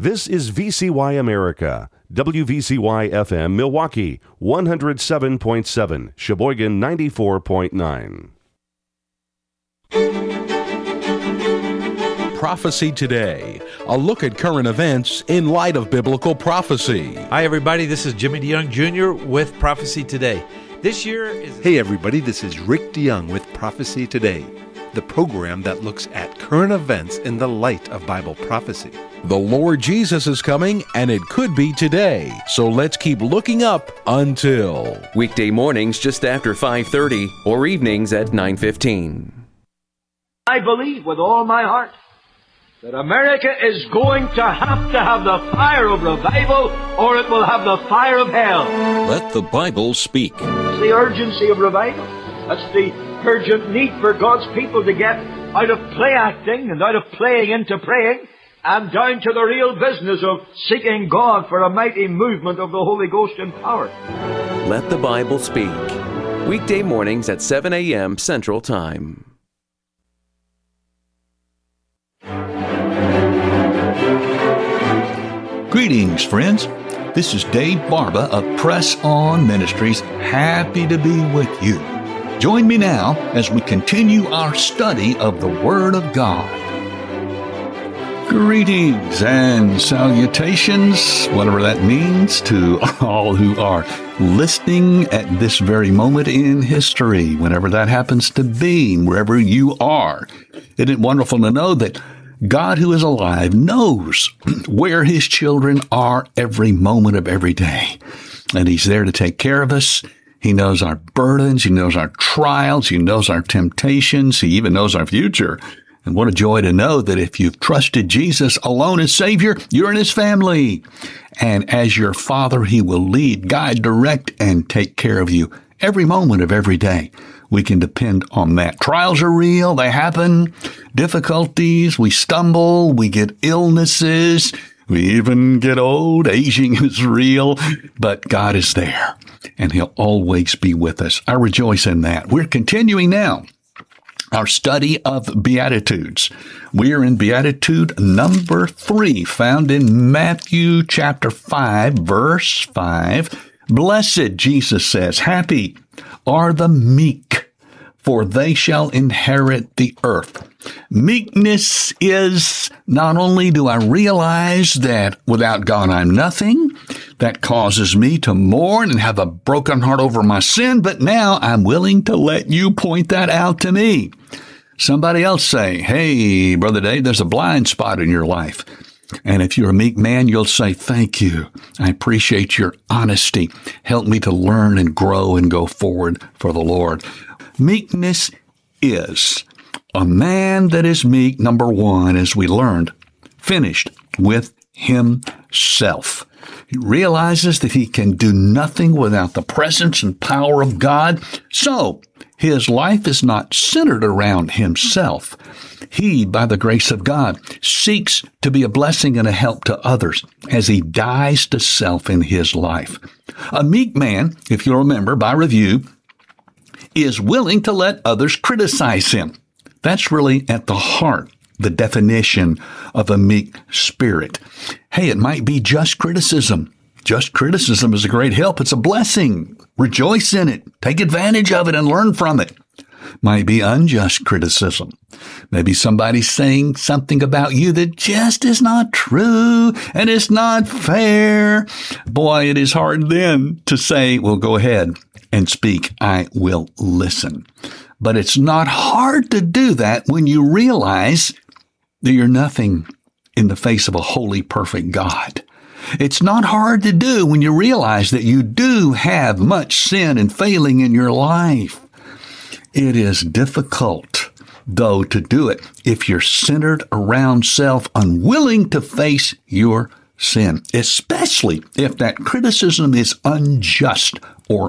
This is VCY America, WVCY FM Milwaukee, 107.7, Sheboygan 94.9. Prophecy Today, a look at current events in light of biblical prophecy. Hi, everybody. This is Jimmy DeYoung Jr. with Prophecy Today. This year is... Hey, everybody. This is Rick DeYoung with Prophecy Today, the program that looks at current events in the light of Bible prophecy. The Lord Jesus is coming, and it could be today. So let's keep looking up until... Weekday mornings just after 5:30 or evenings at 9:15. I believe with all my heart that America is going to have the fire of revival, or it will have the fire of hell. Let the Bible speak. That's the urgency of revival. That's the urgent need for God's people to get out of play acting and out of playing into praying and down to the real business of seeking God for a mighty movement of the Holy Ghost in power. Let the Bible speak. Weekday mornings at 7 a.m. Central Time. Greetings, friends. This is Dave Barba of Press On Ministries, happy to be with you. Join me now as we continue our study of the Word of God. Greetings and salutations, whatever that means, to all who are listening at this very moment in history, whenever that happens to be, wherever you are. Isn't it wonderful to know that God, who is alive, knows where His children are every moment of every day. And He's there to take care of us. He knows our burdens. He knows our trials. He knows our temptations. He even knows our future. And what a joy to know that if you've trusted Jesus alone as Savior, you're in His family. And as your Father, He will lead, guide, direct, and take care of you every moment of every day. We can depend on that. Trials are real. They happen. Difficulties. We stumble. We get illnesses. We even get old. Aging is real. But God is there, and He'll always be with us. I rejoice in that. We're continuing now our study of Beatitudes. We are in Beatitude number 3, found in Matthew chapter 5, verse 5. Blessed, Jesus says, happy are the meek, for they shall inherit the earth. Meekness is not only do I realize that without God I'm nothing, that causes me to mourn and have a broken heart over my sin, but now I'm willing to let you point that out to me. Somebody else say, hey, Brother Dave, there's a blind spot in your life. And if you're a meek man, you'll say, thank you. I appreciate your honesty. Help me to learn and grow and go forward for the Lord. Meekness is a man that is meek, number 1, as we learned, finished with himself. He realizes that he can do nothing without the presence and power of God. So his life is not centered around himself. He, by the grace of God, seeks to be a blessing and a help to others as he dies to self in his life. A meek man, if you'll remember by review, is willing to let others criticize him. That's really at the heart, the definition of a meek spirit. Hey, it might be just criticism. Just criticism is a great help. It's a blessing. Rejoice in it. Take advantage of it and learn from it. Might be unjust criticism. Maybe somebody's saying something about you that just is not true and it's not fair. Boy, it is hard then to say, well, go ahead and speak. I will listen. But it's not hard to do that when you realize that you're nothing in the face of a holy, perfect God. It's not hard to do when you realize that you do have much sin and failing in your life. It is difficult, though, to do it if you're centered around self, unwilling to face your sin, especially if that criticism is unjust or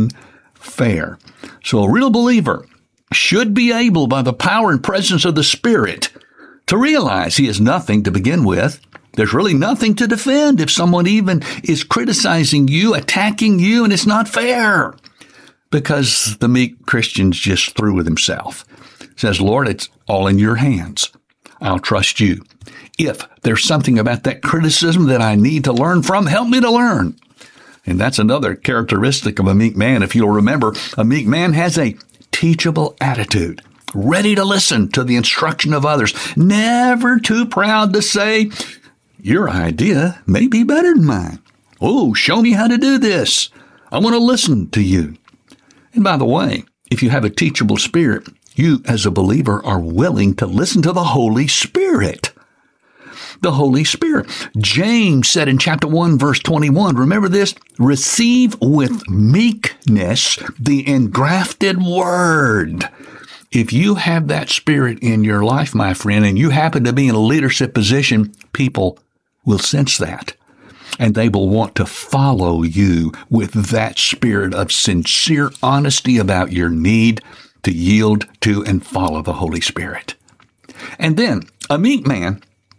unfair. So a real believer should be able, by the power and presence of the Spirit, to realize he is nothing to begin with. There's really nothing to defend if someone even is criticizing you, attacking you, and it's not fair. Because the meek Christian's just through with himself. Says, Lord, it's all in your hands. I'll trust you. If there's something about that criticism that I need to learn from, help me to learn. And that's another characteristic of a meek man. If you'll remember, a meek man has a teachable attitude, ready to listen to the instruction of others, never too proud to say, your idea may be better than mine. Oh, show me how to do this. I want to listen to you. And by the way, if you have a teachable spirit, you as a believer are willing to listen to the Holy Spirit. The Holy Spirit. James said in chapter 1, verse 21, remember this, receive with meekness the engrafted word. If you have that spirit in your life, my friend, and you happen to be in a leadership position, people will sense that. And they will want to follow you with that spirit of sincere honesty about your need to yield to and follow the Holy Spirit. And then a meek man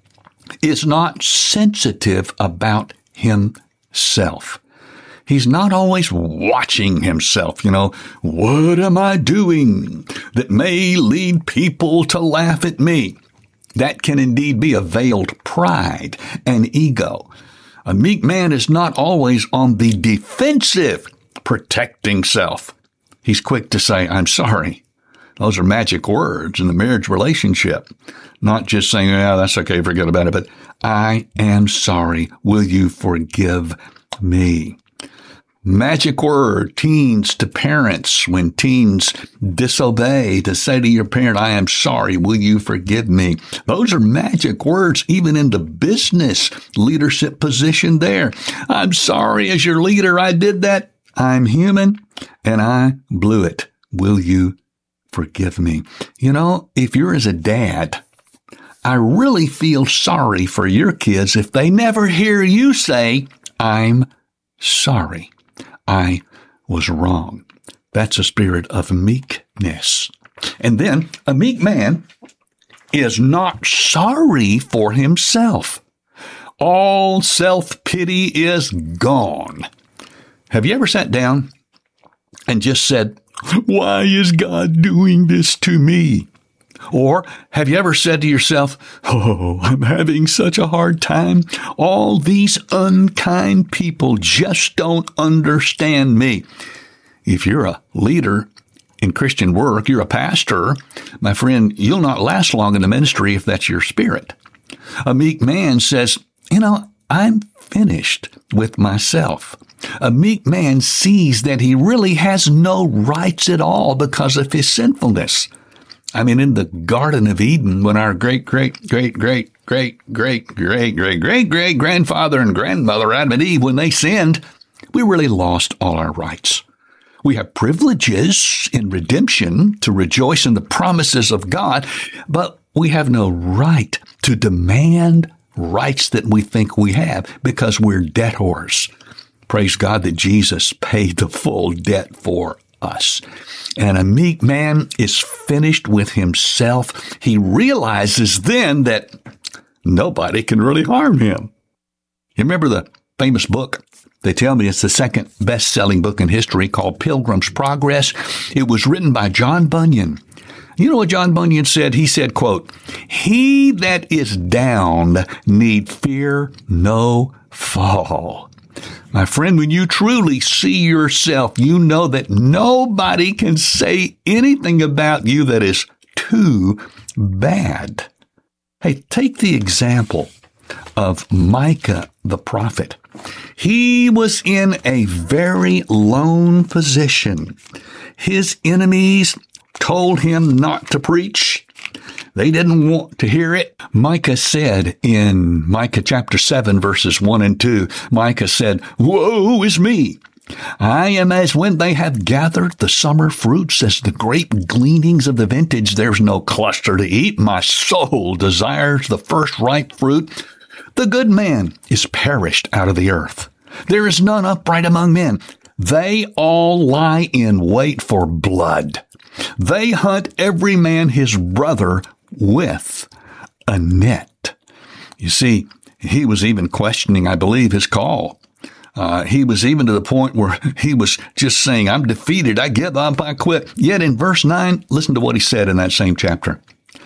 is not sensitive about himself. He's not always watching himself, what am I doing that may lead people to laugh at me? That can indeed be a veiled pride and ego. A meek man is not always on the defensive, protecting self. He's quick to say, I'm sorry. Those are magic words in the marriage relationship. Not just saying, yeah, that's okay, forget about it, but I am sorry. Will you forgive me? Magic word, teens to parents, when teens disobey, to say to your parent, I am sorry, will you forgive me? Those are magic words, even in the business leadership position there. I'm sorry, as your leader, I did that. I'm human, and I blew it. Will you forgive me? If you're as a dad, I really feel sorry for your kids if they never hear you say, I'm sorry. I was wrong. That's a spirit of meekness. And then a meek man is not sorry for himself. All self-pity is gone. Have you ever sat down and just said, why is God doing this to me? Or have you ever said to yourself, oh, I'm having such a hard time. All these unkind people just don't understand me. If you're a leader in Christian work, you're a pastor, my friend, you'll not last long in the ministry if that's your spirit. A meek man says, I'm finished with myself. A meek man sees that he really has no rights at all because of his sinfulness. In the Garden of Eden, when our great-great-great-great-great-great-great-great-grandfather and grandmother, Adam and Eve, when they sinned, we really lost all our rights. We have privileges in redemption to rejoice in the promises of God, but we have no right to demand rights that we think we have because we're debtors. Praise God that Jesus paid the full debt for us. And a meek man is finished with himself. He realizes then that nobody can really harm him. You remember the famous book? They tell me it's the second best-selling book in history called Pilgrim's Progress. It was written by John Bunyan. You know what John Bunyan said? He said, quote, he that is down need fear no fall. My friend, when you truly see yourself, you know that nobody can say anything about you that is too bad. Hey, take the example of Micah the prophet. He was in a very lone position. His enemies told him not to preach. They didn't want to hear it. Micah said in Micah chapter 7, verses 1 and 2, Micah said, woe is me! I am as when they have gathered the summer fruits, as the grape gleanings of the vintage. There's no cluster to eat. My soul desires the first ripe fruit. The good man is perished out of the earth. There is none upright among men. They all lie in wait for blood. They hunt every man his brother with a net. You see, he was even questioning, I believe, his call. He was even to the point where he was just saying, I'm defeated, I give up, I quit. Yet in verse 9, listen to what he said in that same chapter.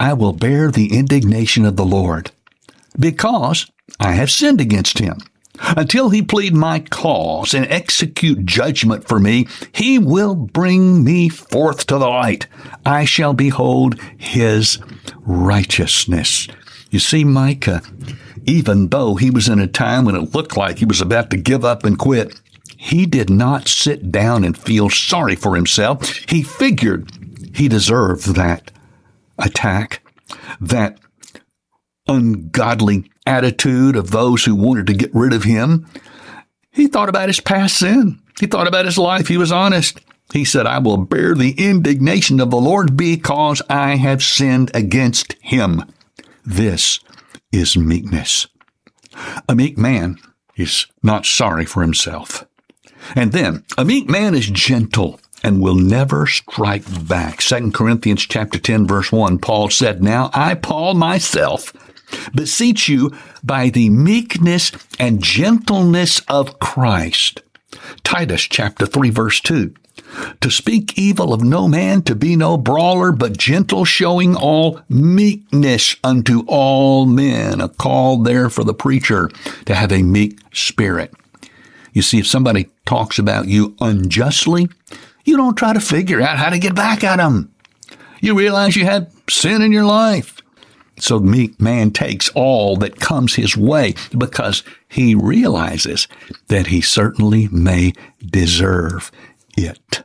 I will bear the indignation of the Lord, because I have sinned against him. Until he plead my cause and execute judgment for me, he will bring me forth to the light. I shall behold his righteousness. You see, Micah, even though he was in a time when it looked like he was about to give up and quit, he did not sit down and feel sorry for himself. He figured he deserved that attack, that ungodly attitude of those who wanted to get rid of him. He thought about his past sin. He thought about his life. He was honest. He said, I will bear the indignation of the Lord because I have sinned against him. This is meekness. A meek man is not sorry for himself. And then, a meek man is gentle and will never strike back. 2 Corinthians chapter 10, verse 1, Paul said, Now I, Paul, myself, beseech you by the meekness and gentleness of Christ. Titus chapter 3, verse 2, to speak evil of no man, to be no brawler, but gentle, showing all meekness unto all men. A call there for the preacher to have a meek spirit. You see, if somebody talks about you unjustly, you don't try to figure out how to get back at them. You realize you had sin in your life. So the meek man takes all that comes his way because he realizes that he certainly may deserve it.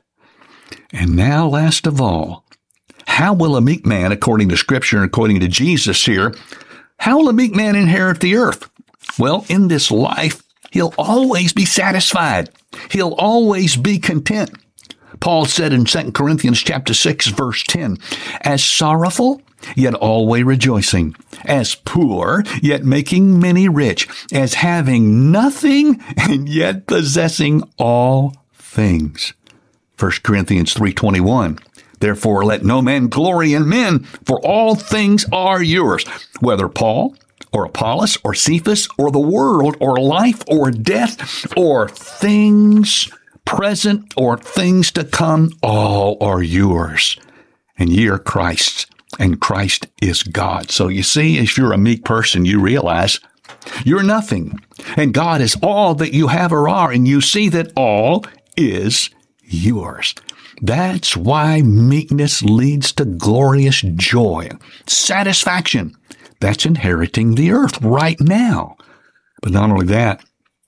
And now, last of all, how will a meek man, according to Scripture and according to Jesus here, how will a meek man inherit the earth? Well, in this life, he'll always be satisfied. He'll always be content. Paul said in 2 Corinthians chapter 6, verse 10, as sorrowful, yet always rejoicing, as poor, yet making many rich, as having nothing, and yet possessing all things. 1 Corinthians 3:21, therefore let no man glory in men, for all things are yours, whether Paul, or Apollos, or Cephas, or the world, or life, or death, or things present, or things to come, all are yours. And ye are Christ's, and Christ is God. So you see, if you're a meek person, you realize you're nothing, and God is all that you have or are, and you see that all is yours. That's why meekness leads to glorious joy, satisfaction. That's inheriting the earth right now. But not only that,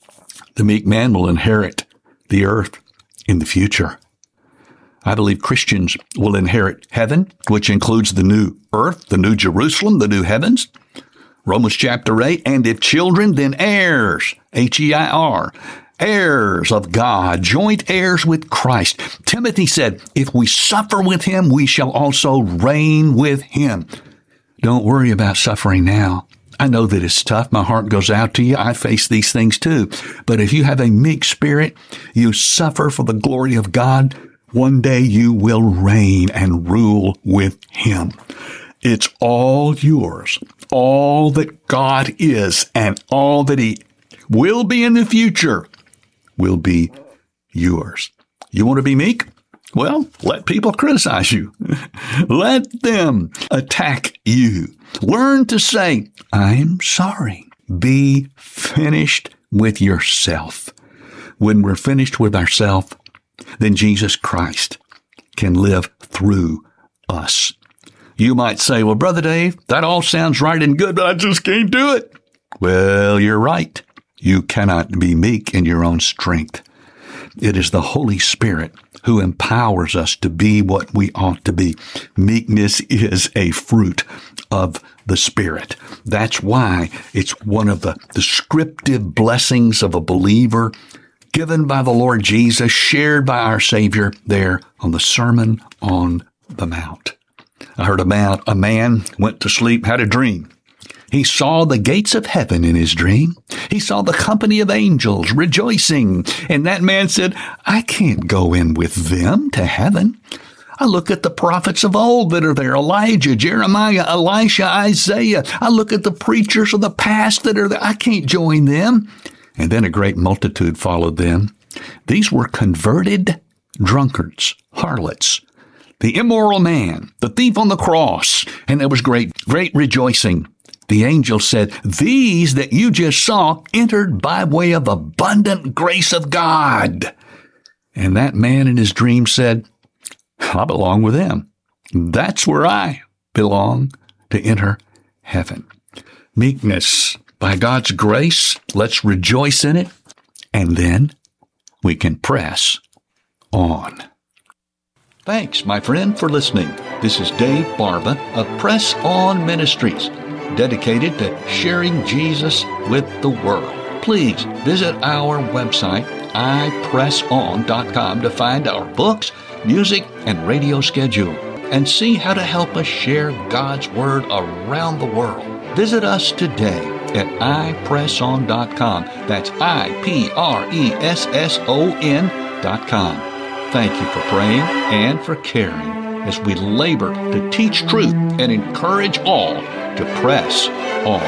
the meek man will inherit the earth in the future. I believe Christians will inherit heaven, which includes the new earth, the new Jerusalem, the new heavens. Romans chapter 8, and if children, then heirs, H-E-I-R, heirs of God, joint heirs with Christ. Timothy said, if we suffer with him, we shall also reign with him. Don't worry about suffering now. I know that it's tough. My heart goes out to you. I face these things too. But if you have a meek spirit, you suffer for the glory of God, one day you will reign and rule with him. It's all yours. All that God is and all that he will be in the future will be yours. You want to be meek? Well, let people criticize you. Let them attack you. Learn to say, I'm sorry. Be finished with yourself. When we're finished with ourselves, then Jesus Christ can live through us. You might say, well, Brother Dave, that all sounds right and good, but I just can't do it. Well, you're right. You cannot be meek in your own strength. It is the Holy Spirit who empowers us to be what we ought to be. Meekness is a fruit of the Spirit. That's why it's one of the descriptive blessings of a believer given by the Lord Jesus, shared by our Savior there on the Sermon on the Mount. I heard about a man went to sleep, had a dream. He saw the gates of heaven in his dream. He saw the company of angels rejoicing. And that man said, I can't go in with them to heaven. I look at the prophets of old that are there, Elijah, Jeremiah, Elisha, Isaiah. I look at the preachers of the past that are there. I can't join them. And then a great multitude followed them. These were converted drunkards, harlots, the immoral man, the thief on the cross, and there was great rejoicing. The angel said, these that you just saw entered by way of abundant grace of God. And that man in his dream said, I belong with them. That's where I belong, to enter heaven. Meekness. By God's grace, let's rejoice in it, and then we can press on. Thanks, my friend, for listening. This is Dave Barba of Press On Ministries, dedicated to sharing Jesus with the world. Please visit our website, ipresson.com, to find our books, music, and radio schedule, and see how to help us share God's Word around the world. Visit us today at ipresson.com. That's ipresson.com. Thank you for praying and for caring as we labor to teach truth and encourage all to press on.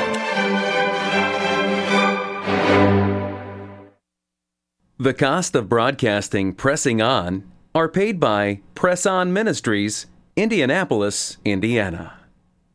The cost of broadcasting Pressing On are paid by Press On Ministries, Indianapolis, Indiana.